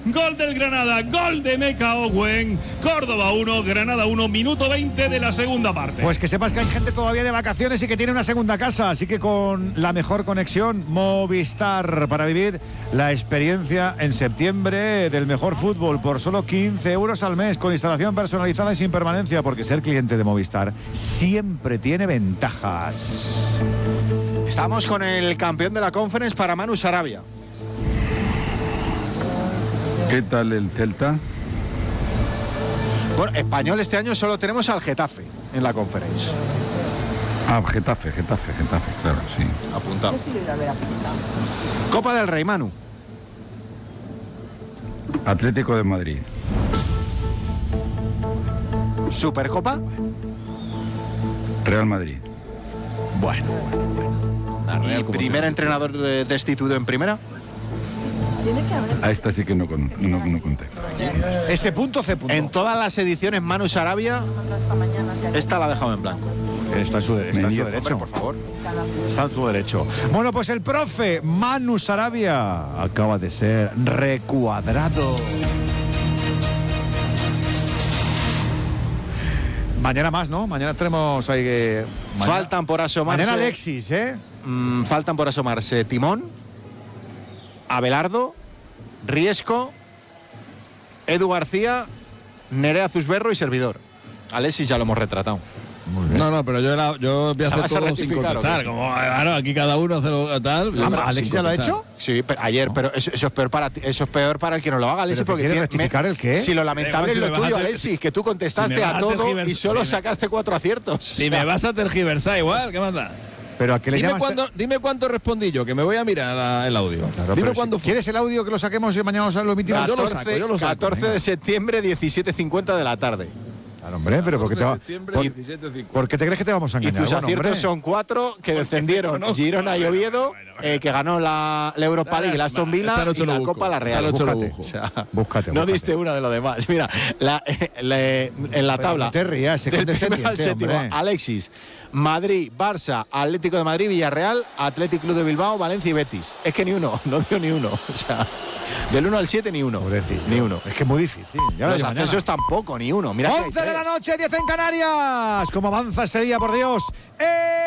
Gol del Granada, gol de Meka Owen. Córdoba 1, Granada 1, minuto 20 de la segunda parte. Pues que sepas que hay gente todavía de vacaciones y que tiene una segunda casa, así que con la mejor conexión, Movistar, para vivir la experiencia en septiembre del mejor fútbol por solo 15 euros al mes, con instalación personalizada y sin permanencia, porque ser cliente de Movistar siempre tiene ventajas. Estamos con el campeón de la Conference para Manu Sarabia. ¿Qué tal el Celta? Bueno, español este año solo tenemos al Getafe en la Conference. Getafe, claro, sí. Apuntado. Copa del Rey, Manu. Atlético de Madrid. Supercopa. Real Madrid. Bueno. ¿Y primer entrenador destituido en primera? A esta sí que no contacto. Ese punto, C. En todas las ediciones, Manu Sarabia, esta la ha dejado en blanco. Está en su derecho. Hombre, por favor. Está en su derecho. Bueno, pues el profe Manu Sarabia acaba de ser recuadrado. Mañana más, ¿no? Mañana tenemos ahí... Faltan por asomarse... Mañana Alexis, ¿eh? Faltan por asomarse Timón, Abelardo, Riesco, Edu García, Nerea Zuzberro y servidor. Alexis ya lo hemos retratado. No, pero yo empiezo a hacer todo sin contestar. Como, claro, aquí cada uno hace lo tal. ¿Alexis ya lo ha hecho? Sí, ayer, pero eso es peor para ti, eso es peor para el que no lo haga, Alexis, porque ¿quiere rectificar el qué? Si lo lamentable es lo tuyo, Alexis, que tú contestaste a todo y solo sacaste 4 aciertos. Si me vas a tergiversar igual, ¿qué manda? Pero a qué le dime cuánto respondí yo, que me voy a mirar el audio. Claro, dime cuándo fue. ¿Quieres el audio que lo saquemos y mañana lo emitimos? Yo lo saco. 14 de septiembre, 17:50 de la tarde. Claro, hombre, pero ¿por qué te crees que te vamos a engañar? Y tus aciertos son 4 que descendieron Girona y Oviedo, que ganó la Europa League, la Aston Villa y la Copa la Real. Búscate. No diste una de lo demás. Mira, en la tabla. No te rías, del primero al séptimo, Alexis, Madrid, Barça, Atlético de Madrid, Villarreal, Athletic Club de Bilbao, Valencia y Betis. Es que ni uno, no dio ni uno. O sea, del 1 al 7 ni uno. Pobrecillo. Ni uno. Es que es muy difícil. Ya los accesos tampoco, ni uno. Mira 11 de la noche, 10 en Canarias. ¿Cómo avanza este día, por Dios?